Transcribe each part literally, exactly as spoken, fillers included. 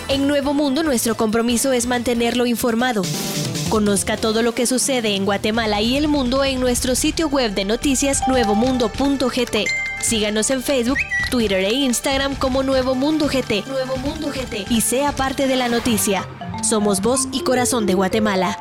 En Nuevo Mundo, nuestro compromiso es mantenerlo informado. Conozca todo lo que sucede en Guatemala y el mundo en nuestro sitio web de noticias nuevo mundo punto g t. Síganos en Facebook, Twitter e Instagram como Nuevo Mundo G T. Nuevo Mundo G T. Y sea parte de la noticia. Somos voz y corazón de Guatemala.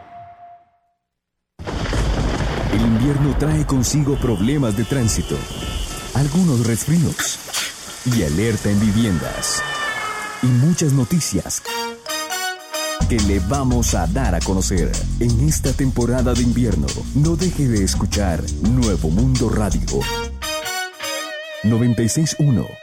El invierno trae consigo problemas de tránsito, algunos resfríos y alerta en viviendas. Y muchas noticias que le vamos a dar a conocer en esta temporada de invierno. No deje de escuchar Nuevo Mundo Radio noventa y seis punto uno.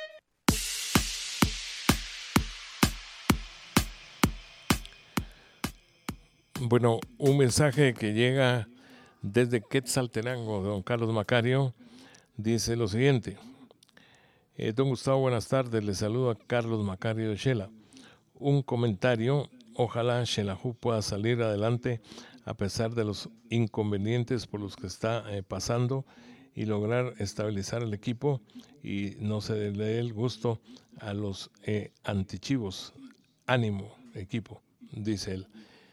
Bueno, un mensaje que llega desde Quetzaltenango, don Carlos Macario, dice lo siguiente. Eh, don Gustavo, buenas tardes, le saludo a Carlos Macario de Xela. Un comentario, ojalá Xelajú pueda salir adelante a pesar de los inconvenientes por los que está eh, pasando y lograr estabilizar el equipo y no se le dé el gusto a los eh, antichivos. Ánimo, equipo, dice él.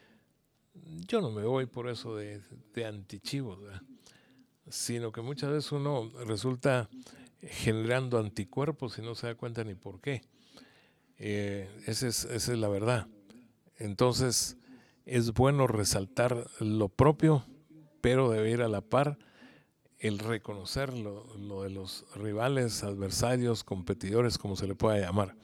Yo no me voy por eso de, de antichivos, ¿verdad? Sino que muchas veces uno resulta generando anticuerpos y no se da cuenta ni por qué. Eh, esa, es, esa es la verdad. Entonces es bueno resaltar lo propio, pero debe ir a la par el reconocer lo, lo de los rivales, adversarios, competidores, como se le pueda llamar.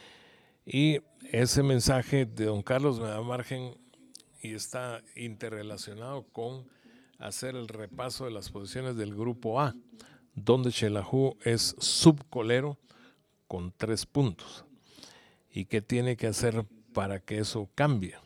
Y ese mensaje de don Carlos me da margen y está interrelacionado con hacer el repaso de las posiciones del grupo A, donde Xelajú es subcolero con tres puntos. ¿Y qué tiene que hacer para que eso cambie?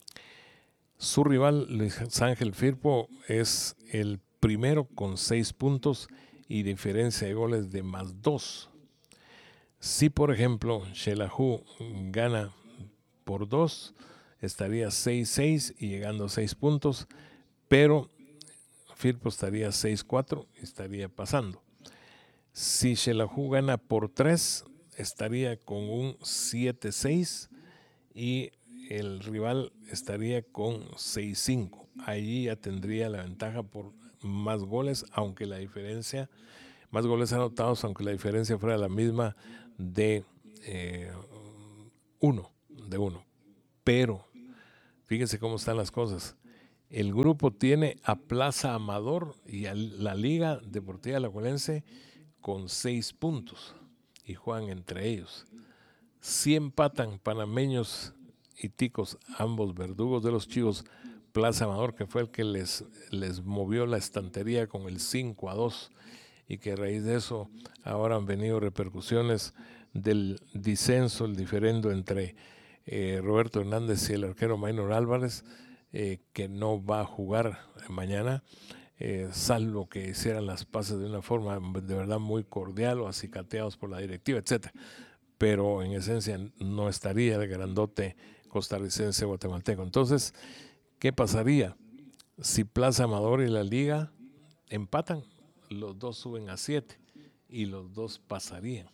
Su rival, Luis Ángel Firpo, es el primero con seis puntos y diferencia de goles de más dos. Si, por ejemplo, Xelajú gana por dos, estaría seis seis y llegando a seis puntos, pero Firpo estaría seis cuatro y estaría pasando. Si Xelajú gana por tres, estaría con un siete seis y el rival estaría con seis cinco. Allí ya tendría la ventaja por más goles, aunque la diferencia, más goles anotados, aunque la diferencia fuera la misma de eh, uno, de uno. Pero fíjense cómo están las cosas. El grupo tiene a Plaza Amador y a la Liga Deportiva Alajuelense con seis puntos y juegan entre ellos. Si empatan panameños y ticos, ambos verdugos de los Chivos, Plaza Amador, que fue el que les, les movió la estantería con el cinco a dos y que a raíz de eso ahora han venido repercusiones del disenso, el diferendo entre eh, Roberto Hernández y el arquero Maynor Álvarez, eh, que no va a jugar mañana, eh, salvo que hicieran las paces de una forma de verdad muy cordial o acicateados por la directiva, etcétera. Pero en esencia no estaría el grandote costarricense guatemalteco. Entonces, ¿qué pasaría? Si Plaza Amador y la Liga empatan, los dos suben a siete y los dos pasarían.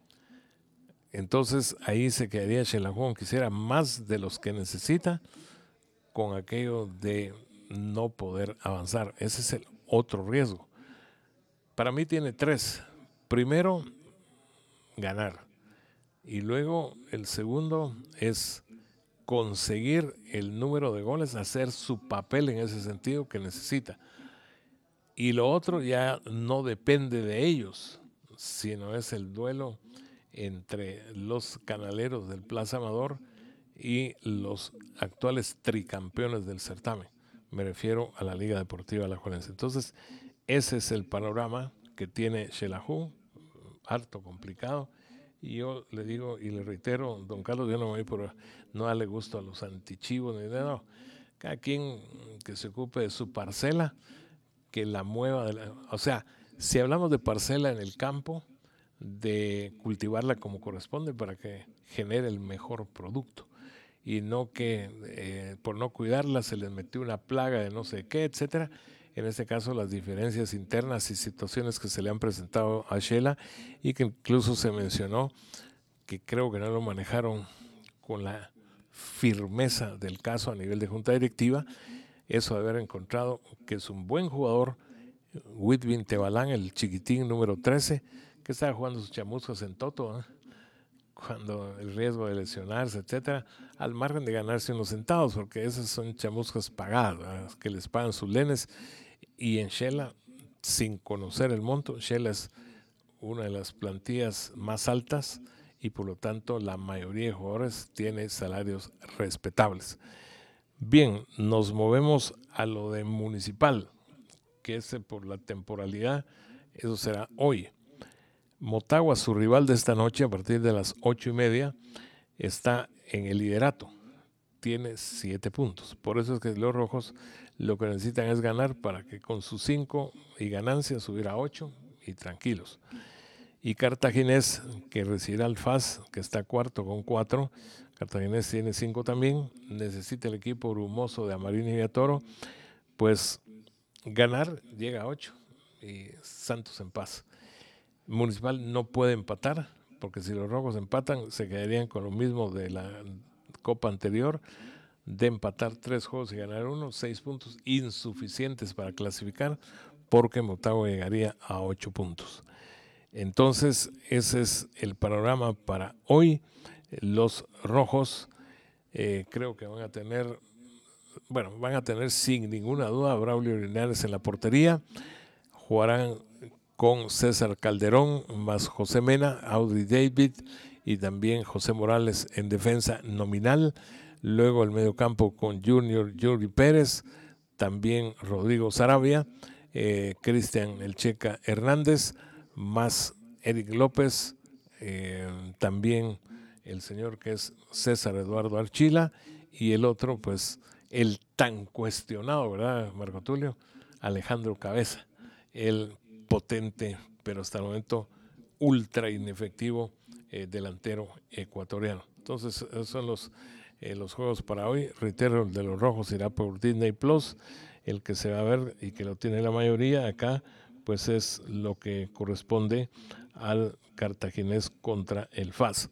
Entonces ahí se quedaría Xelajú, quisiera más de los que necesita, con aquello de no poder avanzar. Ese es el otro riesgo. Para mí tiene tres. Primero, ganar. Y luego el segundo es conseguir el número de goles, hacer su papel en ese sentido que necesita. Y lo otro ya no depende de ellos, sino es el duelo entre los canaleros del Plaza Amador y los actuales tricampeones del certamen. Me refiero a la Liga Deportiva Alajuelense. Entonces, ese es el panorama que tiene Xelajú, harto complicado. Y yo le digo y le reitero, don Carlos, yo no me voy por no darle gusto a los antichivos ni nada. No. Cada quien que se ocupe de su parcela, que la mueva. De la, o sea, si hablamos de parcela en el campo, de cultivarla como corresponde para que genere el mejor producto. Y no que eh, por no cuidarla se les metió una plaga de no sé qué, etcétera. En este caso, las diferencias internas y situaciones que se le han presentado a Xela y que incluso se mencionó que creo que no lo manejaron con la firmeza del caso a nivel de junta directiva, eso de haber encontrado que es un buen jugador, Whitwin Tebalán, el chiquitín número trece, que estaba jugando sus chamuscas en Toto, ¿eh? Cuando el riesgo de lesionarse, etcétera, al margen de ganarse unos centavos, porque esas son chamuscas pagadas, ¿verdad? Que les pagan sus lenes. Y en Shela, sin conocer el monto, Shela es una de las plantillas más altas y por lo tanto la mayoría de jugadores tiene salarios respetables. Bien, nos movemos a lo de Municipal, que es por la temporalidad, eso será hoy. Motagua, su rival de esta noche, a partir de las ocho y media, está en el liderato. Tiene siete puntos. Por eso es que los rojos lo que necesitan es ganar para que con sus cinco y ganancias subir a ocho y tranquilos. Y Cartaginés, que recibirá al F A S, que está cuarto con cuatro. Cartaginés tiene cinco también. Necesita el equipo brumoso de Amarín y Toro. Pues ganar llega a ocho y Santos en paz. Municipal no puede empatar, porque si los rojos empatan, se quedarían con lo mismo de la Copa anterior, de empatar tres juegos y ganar uno, seis puntos insuficientes para clasificar, porque Motagua llegaría a ocho puntos. Entonces, ese es el panorama para hoy. Los rojos eh, creo que van a tener, bueno, van a tener sin ninguna duda a Braulio Linares en la portería. Jugarán con César Calderón, más José Mena, Audrey David y también José Morales en defensa nominal. Luego el mediocampo con Junior Yuri Pérez, también Rodrigo Sarabia, eh, Cristian El Checa Hernández, más Eric López, eh, también el señor que es César Eduardo Archila, y el otro, pues, el tan cuestionado, ¿verdad, Marco Tulio? Alejandro Cabeza, el potente, pero hasta el momento ultra inefectivo eh, delantero ecuatoriano. Entonces, esos son los, eh, los juegos para hoy. Reitero, el de los rojos irá por Disney Plus, el que se va a ver y que lo tiene la mayoría acá, pues es lo que corresponde al Cartaginés contra el F A S.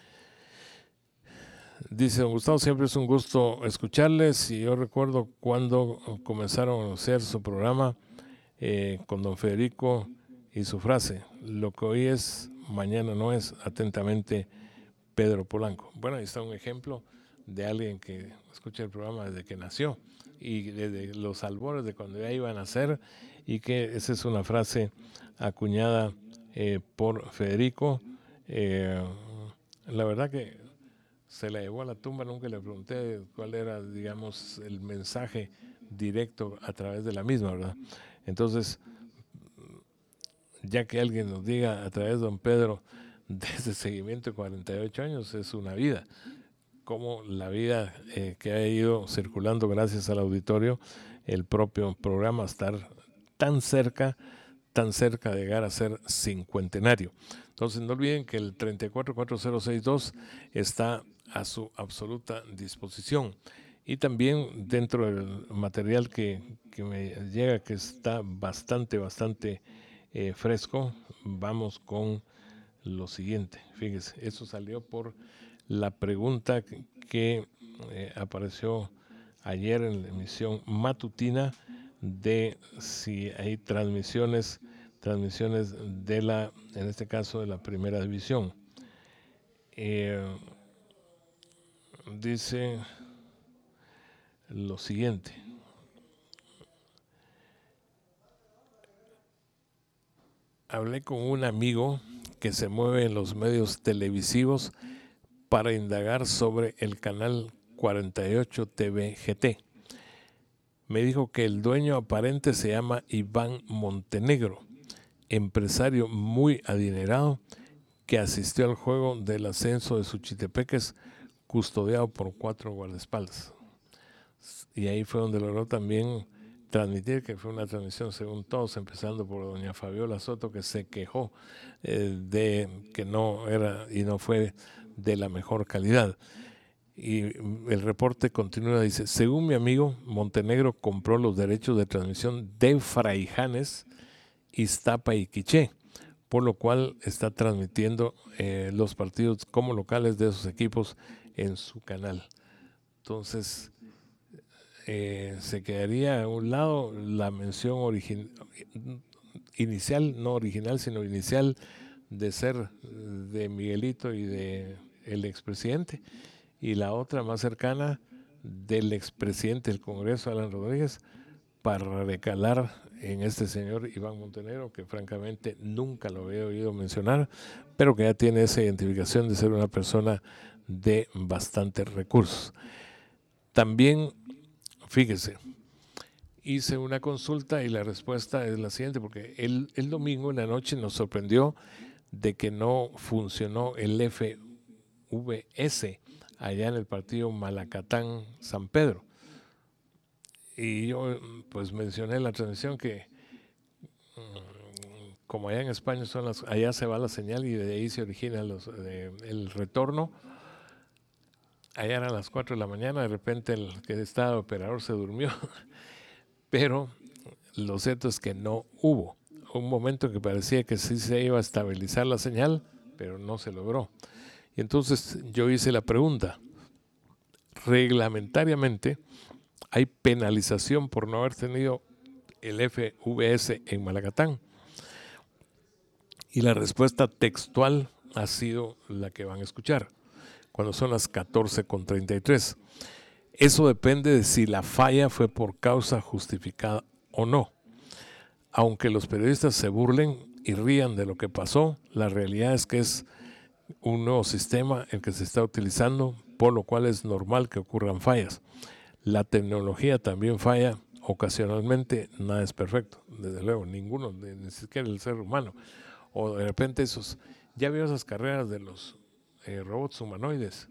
Dice don Gustavo, siempre es un gusto escucharles, y yo recuerdo cuando comenzaron a hacer su programa eh, con don Federico y su frase, lo que hoy es, mañana no es, atentamente Pedro Polanco. Bueno, ahí está un ejemplo de alguien que escucha el programa desde que nació y desde los albores de cuando ya iba a nacer, y que esa es una frase acuñada eh, por Federico. Eh, la verdad que se la llevó a la tumba, nunca le pregunté cuál era, digamos, el mensaje directo a través de la misma, ¿verdad? Entonces, ya que alguien nos diga a través de don Pedro de ese seguimiento de cuarenta y ocho años, es una vida. Como la vida eh, que ha ido circulando gracias al auditorio, el propio programa, estar tan cerca, tan cerca de llegar a ser cincuentenario. Entonces, no olviden que el treinta y cuatro cuatro cero seis dos está a su absoluta disposición. Y también dentro del material que, que me llega, que está bastante, bastante eh, fresco, vamos con lo siguiente. Fíjese, eso salió por la pregunta que, que eh, apareció ayer en la emisión matutina de si hay transmisiones, transmisiones de la, en este caso, de la primera división. Eh, dice lo siguiente: hablé con un amigo que se mueve en los medios televisivos para indagar sobre el canal cuarenta y ocho T V G T. Me dijo que el dueño aparente se llama Iván Montenegro, empresario muy adinerado que asistió al juego del ascenso de Suchitepeques, custodiado por cuatro guardaespaldas. Y ahí fue donde logró también transmitir, que fue una transmisión según todos, empezando por doña Fabiola Soto, que se quejó eh, de que no era y no fue de la mejor calidad. Y el reporte continúa, dice: según mi amigo, Montenegro compró los derechos de transmisión de Fraijanes, Iztapa y Quiché, por lo cual está transmitiendo eh, los partidos como locales de esos equipos en su canal. Entonces, eh, se quedaría a un lado la mención origin- inicial, no original, sino inicial, de ser de Miguelito y de el expresidente, y la otra más cercana del expresidente del Congreso, Alan Rodríguez, para recalar en este señor Iván Montenegro, que francamente nunca lo había oído mencionar, pero que ya tiene esa identificación de ser una persona de bastantes recursos. También, fíjese, hice una consulta y la respuesta es la siguiente, porque el, el domingo en la noche nos sorprendió de que no funcionó el F V S allá en el partido Malacatán-San Pedro. Y yo pues mencioné en la transmisión que como allá en España son las, allá se va la señal y de ahí se origina los, de, el retorno. Allá eran las cuatro de la mañana, de repente el que estaba operador se durmió, pero lo cierto es que no hubo. Un momento que parecía que sí se iba a estabilizar la señal, pero no se logró. Y entonces yo hice la pregunta, reglamentariamente hay penalización por no haber tenido el F V S en Malacatán. Y la respuesta textual ha sido la que van a escuchar, cuando son las catorce con treinta y tres. Eso depende de si la falla fue por causa justificada o no. Aunque los periodistas se burlen y rían de lo que pasó, la realidad es que es un nuevo sistema el que se está utilizando, por lo cual es normal que ocurran fallas. La tecnología también falla ocasionalmente, nada es perfecto, desde luego, ninguno, ni siquiera el ser humano. O de repente esos, ya vio esas carreras de los eh, robots humanoides.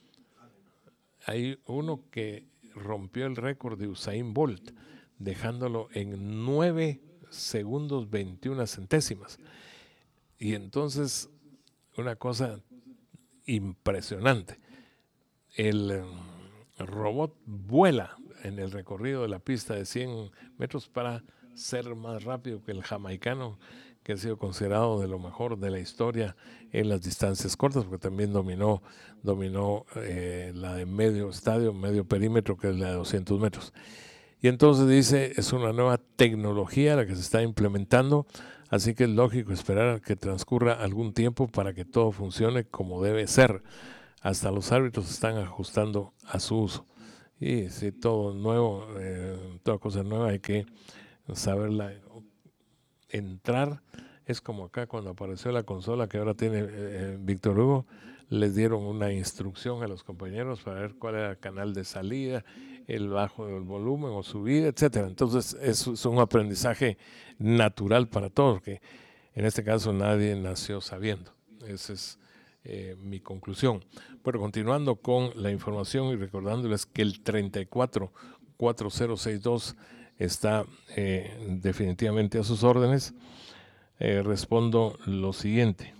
Hay uno que rompió el récord de Usain Bolt, dejándolo en nueve segundos veintiuna centésimas. Y entonces, una cosa impresionante. El eh, robot vuela en el recorrido de la pista de cien metros para ser más rápido que el jamaicano, que ha sido considerado de lo mejor de la historia en las distancias cortas, porque también dominó, dominó eh, la de medio estadio, medio perímetro, que es la de doscientos metros. Y entonces dice, es una nueva tecnología la que se está implementando, así que es lógico esperar que transcurra algún tiempo para que todo funcione como debe ser. Hasta los árbitros están ajustando a su uso. Y si todo nuevo, eh, toda cosa nueva hay que saberla entrar. Es como acá cuando apareció la consola que ahora tiene eh, Víctor Hugo, les dieron una instrucción a los compañeros para ver cuál era el canal de salida, el bajo del volumen o subida, etcétera. Entonces es, es un aprendizaje natural para todos, porque en este caso nadie nació sabiendo. Esa es eh, mi conclusión. Bueno, continuando con la información y recordándoles que el treinta y cuatro cuatro cero seis dos está eh, definitivamente a sus órdenes. Eh, respondo lo siguiente.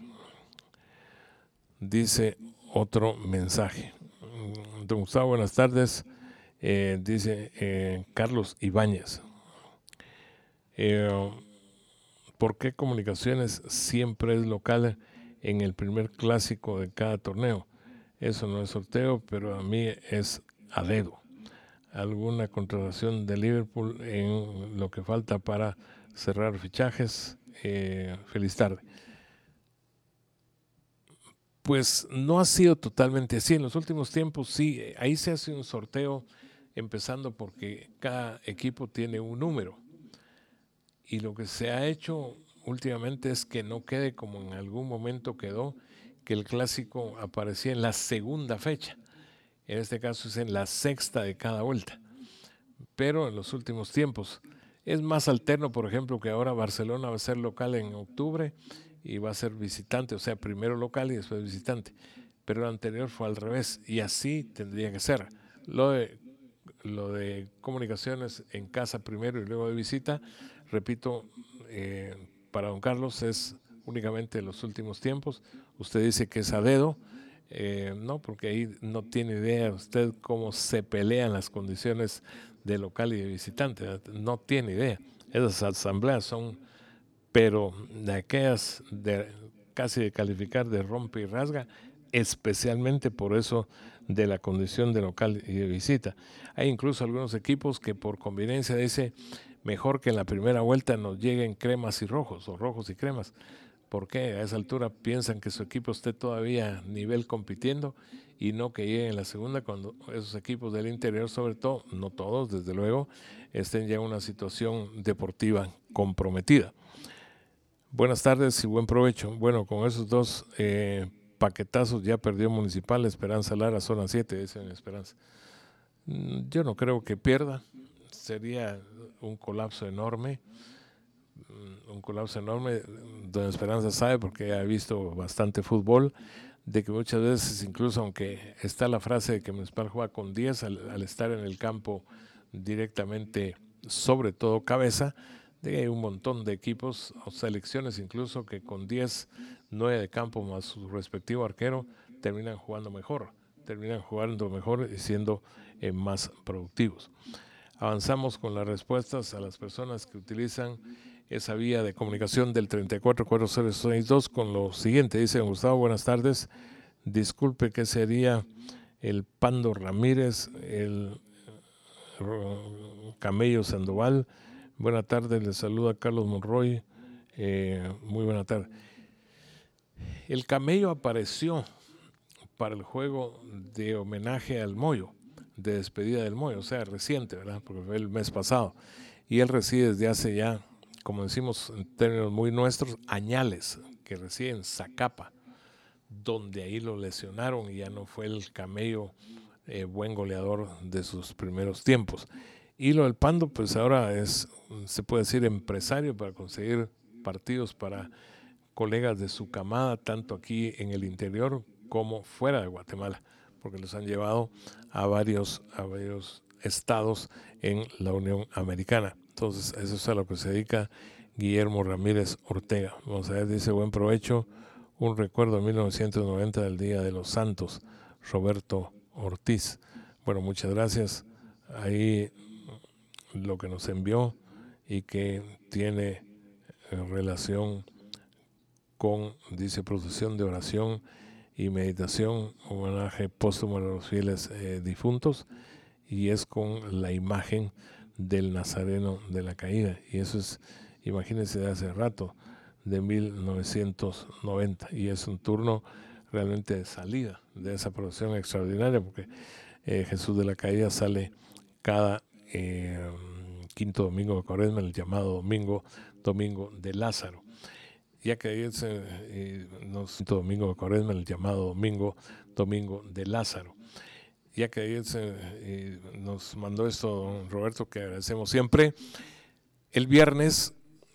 Dice otro mensaje. Don Gustavo, buenas tardes. Eh, dice eh, Carlos Ibáñez. Eh, ¿Por qué Comunicaciones siempre es local en el primer clásico de cada torneo? Eso no es sorteo, pero a mí es a dedo. ¿Alguna contratación de Liverpool en lo que falta para cerrar fichajes? Eh, feliz tarde. Pues no ha sido totalmente así. En los últimos tiempos sí, ahí se hace un sorteo empezando porque cada equipo tiene un número. Y lo que se ha hecho últimamente es que no quede como en algún momento quedó, que el clásico aparecía en la segunda fecha. En este caso es en la sexta de cada vuelta. Pero en los últimos tiempos es más alterno, por ejemplo, que ahora Barcelona va a ser local en octubre y va a ser visitante, o sea, primero local y después visitante. Pero el anterior fue al revés y así tendría que ser. Lo de, lo de Comunicaciones en casa primero y luego de visita, repito, eh, para don Carlos es únicamente los últimos tiempos. Usted dice que es a dedo. Eh, no, porque ahí no tiene idea usted cómo se pelean las condiciones de local y de visitante, no tiene idea. Esas asambleas son pero de aquellas de casi de calificar de rompe y rasga, especialmente por eso de la condición de local y de visita. Hay incluso algunos equipos que por conveniencia dice mejor que en la primera vuelta nos lleguen cremas y rojos o rojos y cremas. ¿Por qué? A esa altura piensan que su equipo esté todavía a nivel compitiendo y no que llegue en la segunda cuando esos equipos del interior, sobre todo, no todos desde luego, estén ya en una situación deportiva comprometida. Buenas tardes y buen provecho. Bueno, con esos dos eh, paquetazos ya perdió Municipal, Esperanza Lara, zona siete, dice Esperanza. Yo no creo que pierda, sería un colapso enorme, un colapso enorme. Don Esperanza sabe, porque ha visto bastante fútbol, de que muchas veces, incluso aunque está la frase de que Municipal juega con diez, al, al estar en el campo directamente, sobre todo cabeza, de que hay un montón de equipos o selecciones incluso que con diez, nueve de campo más su respectivo arquero terminan jugando mejor, terminan jugando mejor y siendo eh, más productivos. Avanzamos con las respuestas a las personas que utilizan esa vía de comunicación del treinta y cuatro cuarenta sesenta y dos con lo siguiente. Dice Gustavo, buenas tardes. Disculpe, ¿qué sería el Pando Ramírez, el Camello Sandoval? Buenas tardes, les saluda Carlos Monroy. Eh, muy buena tarde. El Camello apareció para el juego de homenaje al Moyo, de despedida del Moyo, o sea, reciente, ¿verdad? Porque fue el mes pasado. Y él reside desde hace ya, como decimos en términos muy nuestros, añales, que reside en Zacapa, donde ahí lo lesionaron y ya no fue el Camello eh, buen goleador de sus primeros tiempos. Y lo del Pando, pues ahora es, se puede decir, empresario para conseguir partidos para colegas de su camada, tanto aquí en el interior como fuera de Guatemala, porque los han llevado a varios, a varios estados en la Unión Americana. Entonces, eso es a lo que se dedica Guillermo Ramírez Ortega. Vamos a ver, dice, buen provecho, un recuerdo de mil novecientos noventa del Día de los Santos, Roberto Ortiz. Bueno, muchas gracias. Ahí lo que nos envió y que tiene relación con, dice, procesión de oración y meditación, homenaje póstumo a los fieles eh, difuntos, y es con la imagen del Nazareno de la Caída, y eso es, imagínense, de hace rato, de mil novecientos noventa, y es un turno realmente de salida de esa procesión extraordinaria, porque eh, Jesús de la Caída sale cada eh, quinto domingo de Cuaresma, el llamado domingo, domingo de Lázaro. Ya que ayer se, eh, nos, quinto domingo de Cuaresma, el llamado domingo, domingo de Lázaro. Ya que ayer se, eh, nos mandó esto don Roberto, que agradecemos siempre. El viernes